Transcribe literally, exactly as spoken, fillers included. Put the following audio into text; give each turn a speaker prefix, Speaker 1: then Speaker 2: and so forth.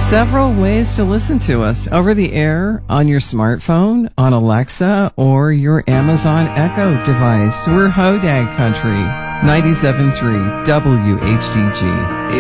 Speaker 1: several ways to listen to us over the air, on your smartphone, on Alexa, or your Amazon Echo device. We're Hodag Country, ninety-seven point three W H D G.